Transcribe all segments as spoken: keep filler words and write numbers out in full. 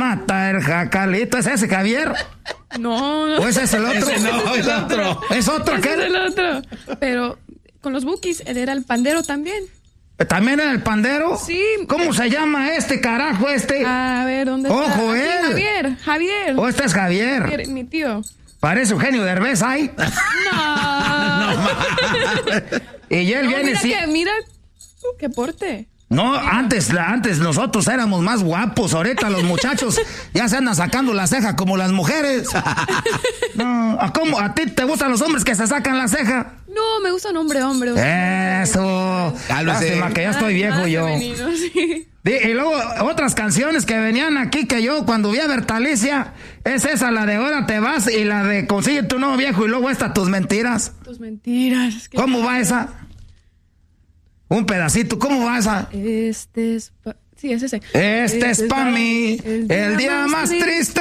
mata el jacalito. ¿Es ese Javier? No, no. ¿O ese es el otro? Ese no, es otro. ¿Es otro qué? Es el otro. Pero con los Bukis, él era el pandero también. ¿También era el pandero? Sí. ¿Cómo se llama este carajo este? A ver, ¿dónde está? Ojo, Aquí, él. Javier, Javier. ¿O este es Javier? Javier, mi tío. Parece Eugenio Derbez ahí. No. No, Y él No, viene mira sí. que, mira qué porte. No, antes, antes nosotros éramos más guapos. Ahorita los muchachos ya se andan sacando la ceja como las mujeres. No, ¿a cómo? ¿A ti te gustan los hombres que se sacan la ceja? No, me gusta un hombre, hombre. O sea, Eso. Cálmese. Lástima que ya estoy viejo nada yo. femenino, sí. Y, y luego otras canciones que venían aquí que yo cuando vi a Bertalicia, es esa, la de Ahora te vas y la de Consigue tu nuevo viejo y luego esta Tus mentiras. Tus mentiras. que- ¿Cómo va esa? Un pedacito, ¿cómo va esa? Este es... Pa... Sí, es ese. Este es pa' mí el día más triste.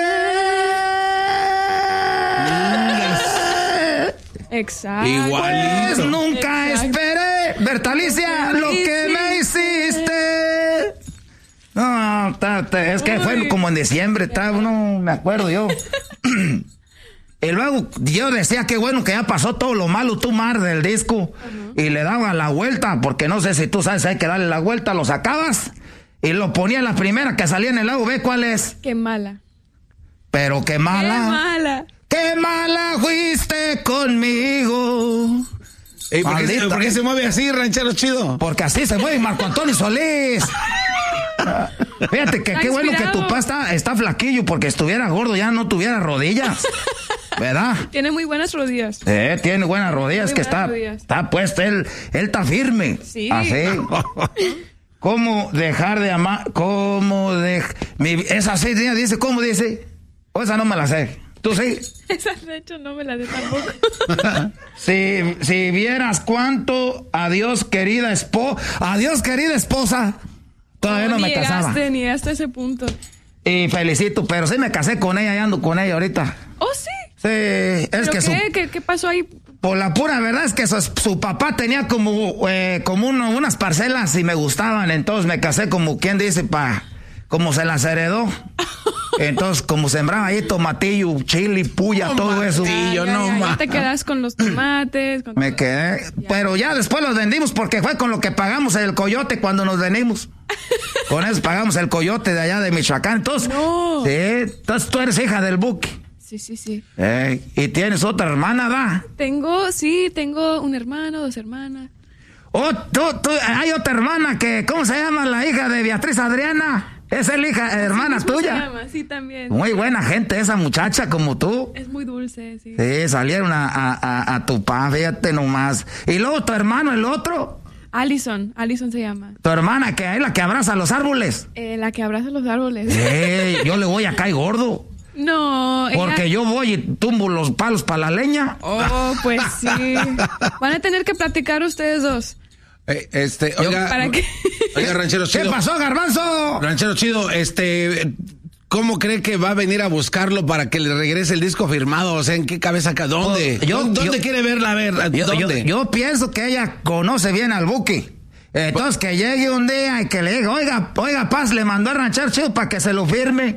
Exacto. Igualito. Pues nunca Exacto. esperé, Bertalicia, lo que me hiciste. No, ta- ta- es que fue Uy. como en diciembre, ta- no me acuerdo yo. Y luego yo decía que bueno que ya pasó todo lo malo, tú mar del disco. Uh-huh. Y le daba la vuelta, porque no sé si tú sabes, hay que darle la vuelta, lo sacabas y lo ponía en la primera que salía en el lado B, ¿cuál es? Qué mala. Pero qué mala. Qué mala. Qué mala fuiste conmigo. Ey, ¿por, qué se, Maldita. ¿Por qué se mueve así, ranchero chido? Porque así se mueve Marco Antonio Solís. Fíjate que Está qué bueno que inspirado. tu papá está, está flaquillo, porque estuviera gordo ya no tuviera rodillas. ¿Verdad? Tiene muy buenas rodillas. Eh, tiene buenas rodillas, Muy que buenas está, rodillas. está puesto, él, él está firme. Sí. Así. ¿Cómo dejar de amar? ¿Cómo de mi esa así dice, ¿cómo dice? O esa no me la sé. ¿Tú sí? Esa de hecho no me la sé tampoco. Si, si vieras cuánto, adiós querida esposa, adiós querida esposa. Todavía no, ni me casaba. llegaste, ni hasta ese punto. Y felicito, pero sí me casé con ella y ando con ella ahorita. Oh, sí. Sí, es ¿Pero que qué? su, ¿Qué, qué pasó ahí? por la pura verdad es que su, su papá tenía como, eh, como uno, unas parcelas y me gustaban, entonces me casé como quien dice, pa, como se las heredó. Entonces, como sembraba ahí tomatillo, chile, puya, No, todo eso. Martín. yo ya, no ya, ya más. te quedas con los tomates. Con Me todo. quedé, pero ya después los vendimos porque fue con lo que pagamos el coyote cuando nos venimos. Con eso pagamos el coyote de allá de Michoacán. Entonces, No. sí, entonces tú eres hija del Buki. Sí, sí, sí. Eh, y tienes otra hermana, ¿va? Tengo, sí, tengo un hermano, dos hermanas. Oh, tú, tú, hay otra hermana que, ¿cómo se llama la hija de Beatriz Adriana? Es la hija, hermana ¿Cómo se tuya. llama? Sí, también. Muy buena gente esa muchacha como tú. Es muy dulce, sí. Sí, salieron a, a, a, a tu pa, fíjate nomás. Y luego tu hermano, el otro, Allison, Allison se llama. tu hermana que es la que abraza los árboles. Eh, la que abraza los árboles. Ey, yo le voy acá y gordo. No, ella- Porque yo voy y tumbo los palos para la leña. Oh, pues sí. Van a tener que platicar ustedes dos. Eh, este, oiga, ¿Para qué? oiga, ranchero ¿Qué chido. pasó, Garbanzo? Ranchero chido, este, ¿cómo cree que va a venir a buscarlo para que le regrese el disco firmado? O sea, ¿en qué cabeza? ca- ¿Dónde? Yo- ¿Dónde yo- quiere verla? A ver, Yo, yo, ¿dónde? yo pienso que ella conoce bien al Buki. Entonces que llegue un día y que le diga, oiga, oiga, Paz, le mandó a ranchar chido para que se lo firme.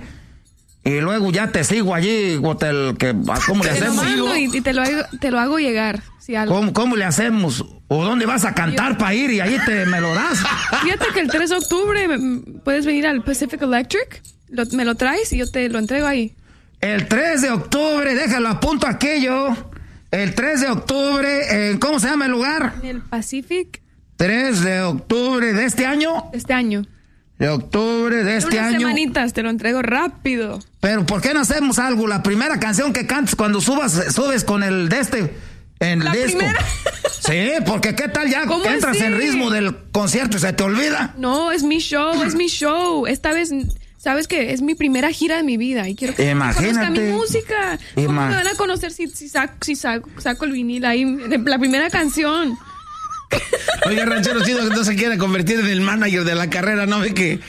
Y luego ya te sigo allí, Gotel, que, ¿cómo le Te lo hacemos? mando y, y te, lo hago, te lo hago llegar. Si algo. ¿Cómo, cómo le hacemos? ¿O dónde vas a cantar para ir y ahí te me lo das? Fíjate que el tres de octubre mm, puedes venir al Pacific Electric, lo- me lo traes y yo te lo entrego ahí. El tres de octubre, déjalo apunto aquí yo. El tres de octubre, eh, ¿cómo se llama el lugar? En el Pacific tres de octubre de este año. de este año. De octubre de este Unas año. semanitas, te lo entrego rápido. Pero ¿por qué no hacemos algo? La primera canción que cantes cuando subas, subes con el de este en el ¿La disco. primera? Sí, porque qué tal ya ¿Cómo que entras así? en ritmo del concierto y se te olvida. No, es mi show, es mi show. Esta vez, sabes que es mi primera gira de mi vida y quiero que Imagínate. conozcan mi música. ¿Cómo Ima- me van a conocer si, si, saco, si saco, saco el vinil ahí, de la primera canción? Oiga, ranchero chido, que no se quiere convertir en el manager de la carrera, ¿no ve que?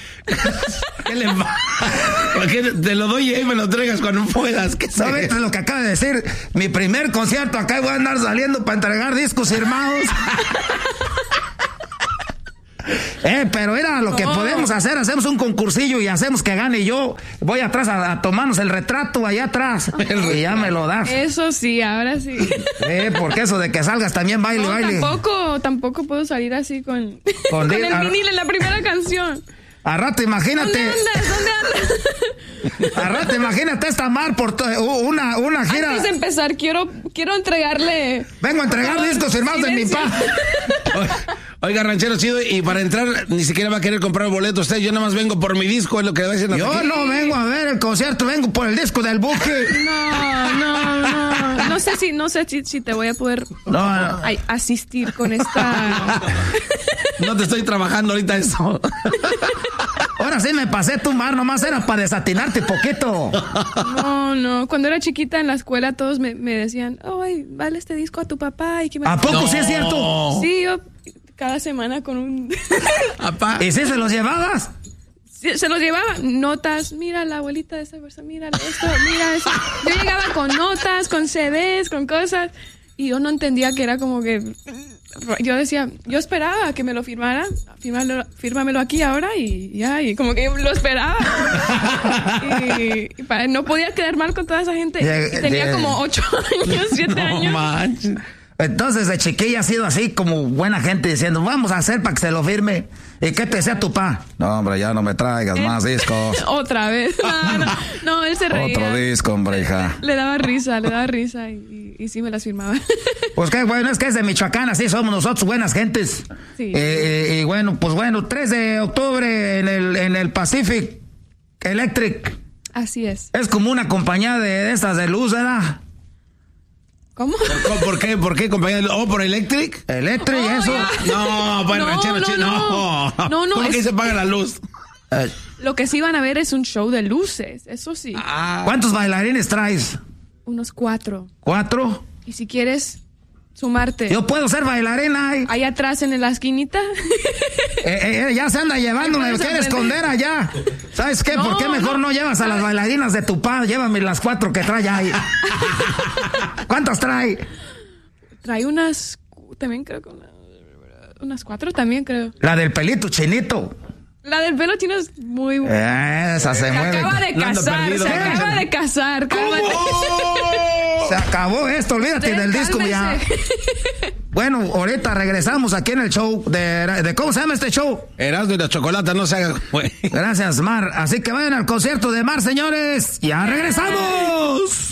¿Qué le va? ¿Por qué te lo doy y ahí me lo traigas cuando puedas? ¿Qué ¿Sabes lo que acaba de decir? Mi primer concierto acá voy a andar saliendo para entregar discos firmados. Eh, pero era lo que Oh. podemos hacer, hacemos un concursillo y hacemos que gane yo. Voy atrás a, a tomarnos el retrato allá atrás y ya me lo das. Eso sí, ahora sí. Eh, porque eso de que salgas también baile, No, baile. tampoco, tampoco puedo salir así con, Con con, di- el a- vinil en la primera canción. A rato imagínate. ¿Dónde andas? ¿Dónde andas? A rato imagínate esta Mar por to- una, una gira. Antes de empezar, quiero, quiero entregarle. Vengo a entregar discos firmados de mi Silencio. pa. Oiga, ranchero chido, y para entrar ni siquiera va a querer comprar boleto usted. Yo nada más vengo por mi disco, es lo que le va a decir. Yo no vengo a ver el concierto, vengo por el disco del buque. No, no, no. No sé si, no sé si, si te voy a poder No, no. a- asistir con esta. No te estoy trabajando ahorita eso. Ahora sí me pasé tu Mar, nomás era para desatinarte poquito. No, no. Cuando era chiquita en la escuela todos me, me decían, ay, vale este disco a tu papá. Y que me... ¿A poco No. sí es cierto? Sí, yo cada semana con un... Apá. ¿Y si se los llevabas? Sí, se los llevaba, notas, mira la abuelita de esta persona, mira esto, mira eso. Yo llegaba con notas, con C Ds, con cosas, y yo no entendía que era como que... Yo decía, yo esperaba que me lo firmara, fírmalo, fírmamelo aquí ahora y ya, y como que lo esperaba. y, y para- no podía quedar mal con toda esa gente. Yeah, Y tenía yeah. como ocho años, siete No años. manches. Entonces de chiquilla ha sido así como buena gente diciendo, vamos a hacer para que se lo firme. ¿Y qué te decía tu pa? No, hombre, ya no me traigas más discos. Otra vez. No, no, no, él se reía. Otro disco, hombre, hija. Le daba risa, le daba risa y, y, y sí me las firmaba. Pues qué bueno, es que es de Michoacán, así somos nosotros, buenas gentes. Sí. Eh, eh, y bueno, pues bueno, tres de octubre en el, en el Pacific Electric. Así es. Es como una compañía de, de estas de luz, ¿verdad? ¿Cómo? ¿Por, por qué? ¿Por qué, compañero? ¿Oh, por Electric? Electric, Oh, eso. ya. No, para el No, ranchero no, chido. no. No, No, no, ¿Cómo es- que se paga la luz? Eh, Lo que sí van a ver es un show de luces, eso sí. Ah. ¿Cuántos bailarines traes? Unos cuatro. ¿Cuatro? Y si quieres sumarte, Yo puedo ser bailarina. Ahí. ahí atrás en la esquinita. Eh, eh, ya se anda llevando, me puedes quiere aprender. esconder allá. ¿Sabes qué? ¿Por No, qué mejor no, no. llevas a las bailarinas de tu pa? Llévame las cuatro que trae ahí. ¿Cuántas trae? Trae unas, también creo que una- unas cuatro también creo. La del pelito chinito. La del pelo chino es muy buena. Esa se Se mueve. acaba de No ando casar, perdido. se acaba de casar. cálmate. Se acabó esto, olvídate del disco ya. Cálmese. Bueno, ahorita regresamos aquí en el show de, de ¿cómo se llama este show? Erasmo y la chocolata, no se haga, güey. Gracias, Mar. Así que vayan al concierto de Mar, señores. Ya regresamos.